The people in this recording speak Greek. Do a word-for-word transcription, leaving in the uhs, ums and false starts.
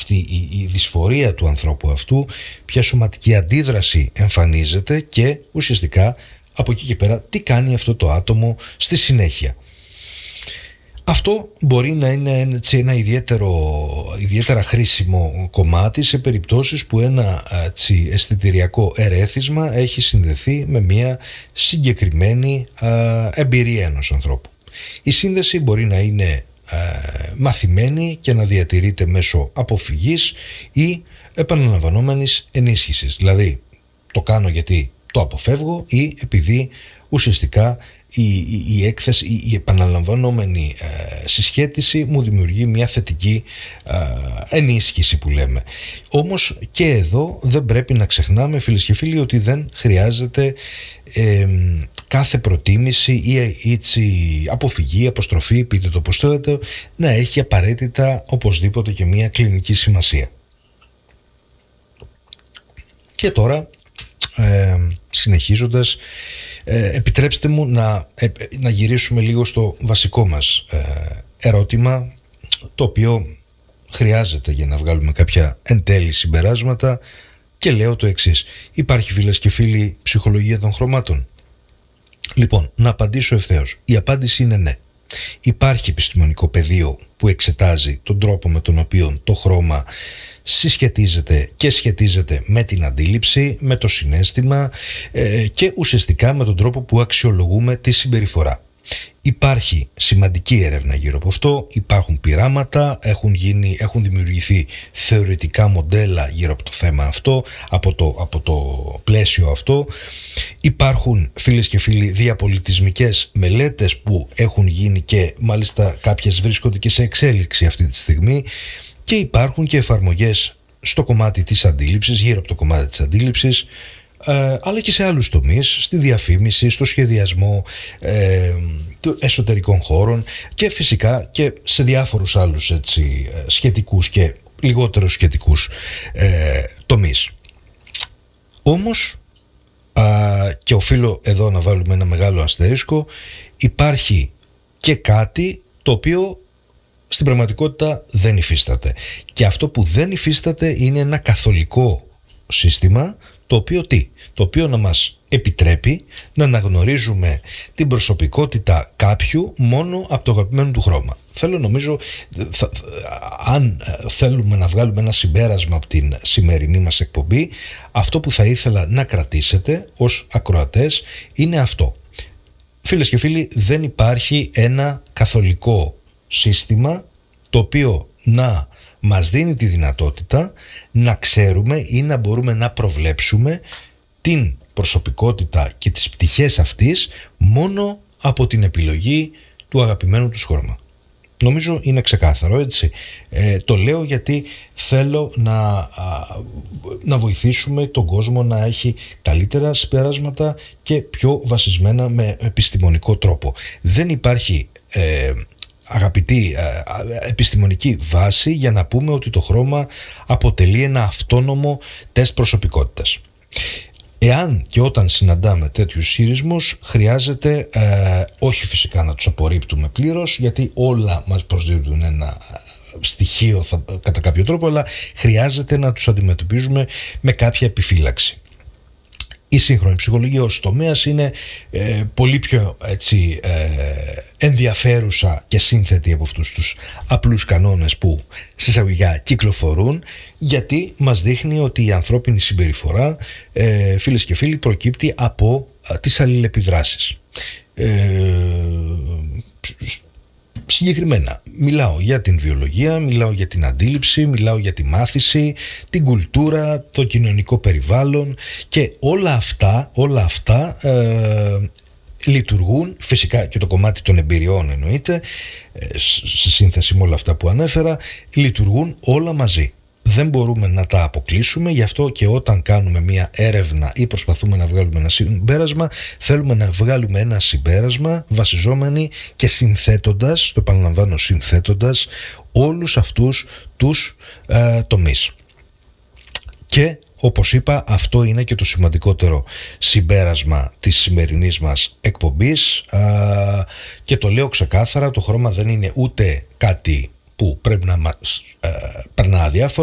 αυτή η, η δυσφορία του ανθρώπου αυτού, ποια σωματική αντίδραση εμφανίζεται και ουσιαστικά από εκεί και πέρα τι κάνει αυτό το άτομο στη συνέχεια. Αυτό μπορεί να είναι έτσι, ένα ιδιαίτερο, ιδιαίτερα χρήσιμο κομμάτι σε περιπτώσεις που ένα έτσι, αισθητηριακό ερέθισμα έχει συνδεθεί με μια συγκεκριμένη α, εμπειρία ενός ανθρώπου. Η σύνδεση μπορεί να είναι α, μαθημένη και να διατηρείται μέσω αποφυγής ή επαναλαμβανόμενης ενίσχυσης. Δηλαδή το κάνω γιατί το αποφεύγω ή επειδή ουσιαστικά η, η, η έκθεση, η, η επαναλαμβανόμενη ε, συσχέτιση μου δημιουργεί μια θετική ε, ενίσχυση που λέμε. Όμως και εδώ δεν πρέπει να ξεχνάμε, φίλες και φίλοι, ότι δεν χρειάζεται ε, κάθε προτίμηση ή έτσι, αποφυγή, αποστροφή, πείτε το πώς θέλετε, να έχει απαραίτητα οπωσδήποτε και μια κλινική σημασία. Και τώρα Ε, συνεχίζοντας, ε, επιτρέψτε μου να, ε, να γυρίσουμε λίγο στο βασικό μας ε, ερώτημα, το οποίο χρειάζεται για να βγάλουμε κάποια εν τέλει συμπεράσματα, και λέω το εξής: υπάρχει, φίλες και φίλοι, ψυχολογία των χρωμάτων? Λοιπόν, να απαντήσω ευθέως. Η απάντηση είναι ναι. Υπάρχει επιστημονικό πεδίο που εξετάζει τον τρόπο με τον οποίο το χρώμα συσχετίζεται και σχετίζεται με την αντίληψη, με το συναίσθημα ε, και ουσιαστικά με τον τρόπο που αξιολογούμε τη συμπεριφορά. Υπάρχει σημαντική έρευνα γύρω από αυτό, υπάρχουν πειράματα, έχουν, γίνει, έχουν δημιουργηθεί θεωρητικά μοντέλα γύρω από το θέμα αυτό, από το, από το πλαίσιο αυτό. Υπάρχουν, φίλες και φίλοι, διαπολιτισμικές μελέτες που έχουν γίνει και μάλιστα κάποιες βρίσκονται και σε εξέλιξη αυτή τη στιγμή, και υπάρχουν και εφαρμογές στο κομμάτι της αντίληψης, γύρω από το κομμάτι της αντίληψης, ε, αλλά και σε άλλους τομείς, στη διαφήμιση, στο σχεδιασμό ε, εσωτερικών χώρων και φυσικά και σε διάφορους άλλους έτσι, σχετικούς και λιγότερο σχετικούς ε, τομείς. Όμως, α, και οφείλω εδώ να βάλουμε ένα μεγάλο αστερίσκο, υπάρχει και κάτι το οποίο στην πραγματικότητα δεν υφίσταται. Και αυτό που δεν υφίσταται είναι ένα καθολικό σύστημα, το οποίο τι? Το οποίο να μας επιτρέπει να αναγνωρίζουμε την προσωπικότητα κάποιου μόνο από το αγαπημένο του χρώμα. Θέλω νομίζω, θα, αν θέλουμε να βγάλουμε ένα συμπέρασμα από την σημερινή μας εκπομπή, αυτό που θα ήθελα να κρατήσετε ως ακροατές είναι αυτό. Φίλες και φίλοι, δεν υπάρχει ένα καθολικό σύστημα το οποίο να μας δίνει τη δυνατότητα να ξέρουμε ή να μπορούμε να προβλέψουμε την προσωπικότητα και τις πτυχές αυτής μόνο από την επιλογή του αγαπημένου τους χρώμα. Νομίζω είναι ξεκάθαρο, έτσι. Ε, το λέω γιατί θέλω να, α, να βοηθήσουμε τον κόσμο να έχει καλύτερα συμπεράσματα και πιο βασισμένα με επιστημονικό τρόπο. Δεν υπάρχει ε, αγαπητή ε, επιστημονική βάση για να πούμε ότι το χρώμα αποτελεί ένα αυτόνομο τεστ προσωπικότητας. Εάν και όταν συναντάμε τέτοιους ισχυρισμούς, χρειάζεται ε, όχι φυσικά να τους απορρίπτουμε πλήρως, γιατί όλα μας προσδίδουν ένα στοιχείο θα, κατά κάποιο τρόπο, αλλά χρειάζεται να τους αντιμετωπίζουμε με κάποια επιφύλαξη. Η σύγχρονη ψυχολογία ως τομέας είναι ε, πολύ πιο έτσι, ε, ενδιαφέρουσα και σύνθετη από αυτούς τους απλούς κανόνες που σε εισαγωγικά κυκλοφορούν, γιατί μας δείχνει ότι η ανθρώπινη συμπεριφορά, ε, φίλες και φίλοι, προκύπτει από α, τις αλληλεπιδράσεις. Ε, Συγκεκριμένα μιλάω για την βιολογία, μιλάω για την αντίληψη, μιλάω για τη μάθηση, την κουλτούρα, το κοινωνικό περιβάλλον, και όλα αυτά, όλα αυτά ε, λειτουργούν, φυσικά και το κομμάτι των εμπειριών εννοείται, ε, σε σύνθεση με όλα αυτά που ανέφερα, λειτουργούν όλα μαζί. Δεν μπορούμε να τα αποκλείσουμε, γι' αυτό και όταν κάνουμε μια έρευνα ή προσπαθούμε να βγάλουμε ένα συμπέρασμα, θέλουμε να βγάλουμε ένα συμπέρασμα βασιζόμενοι και συνθέτοντας, το επαναλαμβάνω, συνθέτοντας όλους αυτούς τους ε, τομείς. Και όπως είπα, αυτό είναι και το σημαντικότερο συμπέρασμα της σημερινής μας εκπομπής, ε, και το λέω ξεκάθαρα, το χρώμα δεν είναι ούτε κάτι που πρέπει να μας ε, περνά αδιάφορο,